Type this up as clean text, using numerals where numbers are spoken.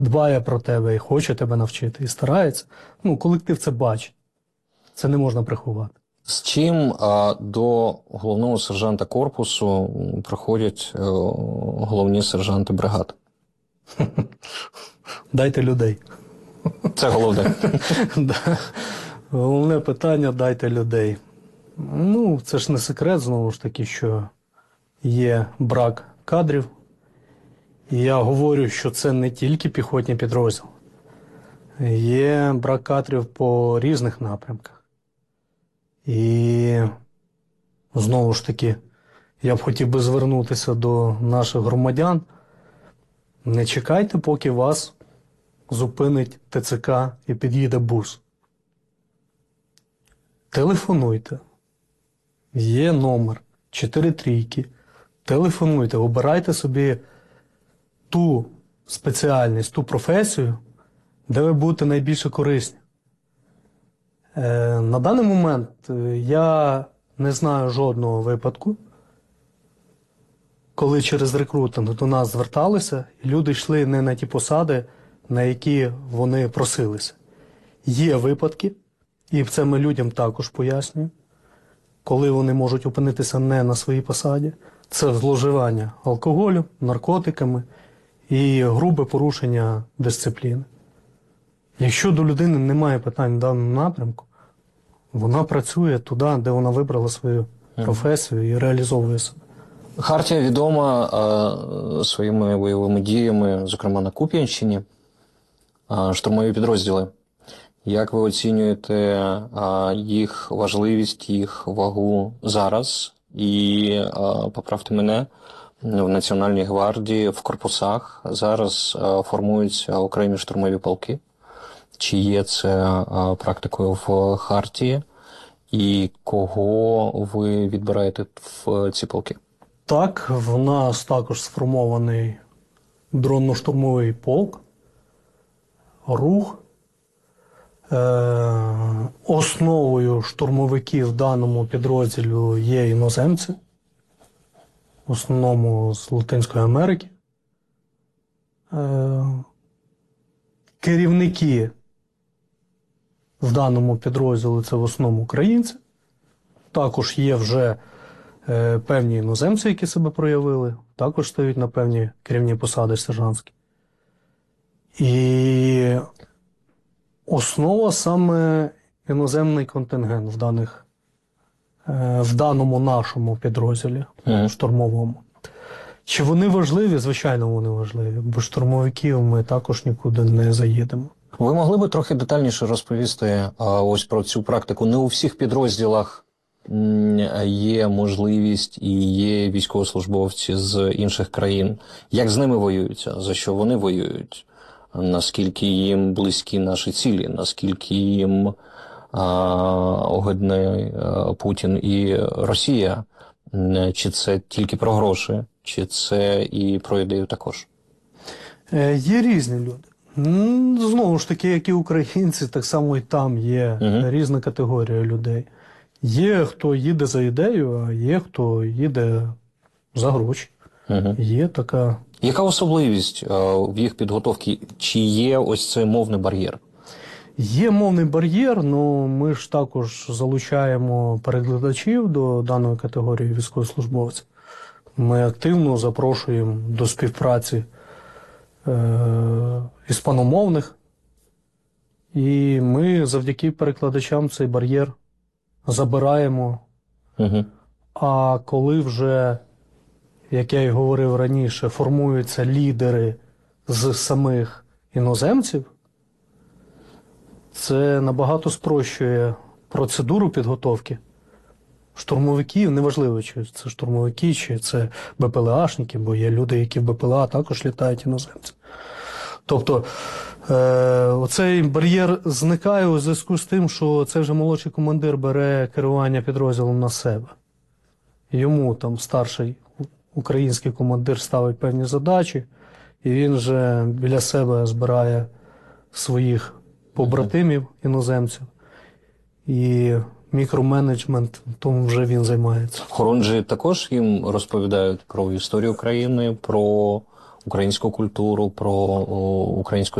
дбає про тебе і хоче тебе навчити, і старається. Ну, колектив це бачить. Це не можна приховати. З чим до головного сержанта корпусу приходять головні сержанти бригад? Дайте людей. Це головне. Да. Головне питання – дайте людей. Ну, це ж не секрет, знову ж таки, що є брак кадрів. І я говорю, що це не тільки піхотні підрозділи. Є брак кадрів по різних напрямках. І знову ж таки, я б хотів би звернутися до наших громадян. Не чекайте, поки вас зупинить ТЦК і під'їде бус. Телефонуйте. Є номер 4 трійки. Телефонуйте, обирайте собі ту спеціальність, ту професію, де ви будете найбільше корисні. На даний момент я не знаю жодного випадку, коли через рекрутинг до нас зверталися, і люди йшли не на ті посади, на які вони просилися. Є випадки, і це ми людям також пояснюємо, коли вони можуть опинитися не на своїй посаді. Це зловживання алкоголю, наркотиками і грубе порушення дисципліни. Якщо до людини немає питань в даному напрямку, вона працює туди, де вона вибрала свою професію і реалізовує себе. Хартія відома своїми бойовими діями, зокрема на Куп'янщині, штурмові підрозділи. Як ви оцінюєте їх важливість, їх вагу зараз? І, поправте мене, в Національній гвардії, в корпусах зараз формуються окремі штурмові полки. Чи є це практикою в Хартії? І кого ви відбираєте в ці полки? Так, в нас також сформований дронно-штурмовий полк, рух. Основою штурмовиків в даному підрозділі є іноземці, в основному з Латинської Америки. Керівники в даному підрозділі – це в основному українці. Також є вже певні іноземці, які себе проявили, також стають на певні керівні посади сержантські. І основа саме іноземний контингент в даному нашому підрозділі штурмовому. Чи вони важливі? Звичайно, вони важливі. Бо штурмовиків ми також нікуди не заїдемо. Ви могли би трохи детальніше розповісти ось про цю практику? Не у всіх підрозділах є можливість і є військовослужбовці з інших країн. Як з ними воюються? За що вони воюють? Наскільки їм близькі наші цілі? Наскільки їм огидний Путін і Росія? Чи це тільки про гроші? Чи це і про ідею також? Є різні люди. Знову ж таки, як і українці, так само і там є різна категорія людей. Є, хто їде за ідею, а є, хто їде за гроші. Є така... Яка особливість в їх підготовці? Чи є ось цей мовний бар'єр? Є мовний бар'єр, але ми ж також залучаємо перекладачів до даної категорії військовослужбовців. Ми активно запрошуємо до співпраці іспаномовних. І ми завдяки перекладачам цей бар'єр забираємо. А коли вже, як я й говорив раніше, формуються лідери з самих іноземців, це набагато спрощує процедуру підготовки штурмовиків, неважливо, чи це штурмовики, чи це БПЛАшники, бо є люди, які в БПЛА також літають іноземці. Тобто, оцей бар'єр зникає у зв'язку з тим, що це вже молодший командир бере керування підрозділом на себе. Йому там старший український командир ставить певні задачі, і він вже біля себе збирає своїх побратимів, іноземців. І мікроменеджмент, тому вже він займається. Хорунжі також їм розповідають про історію країни, про українську культуру, про українську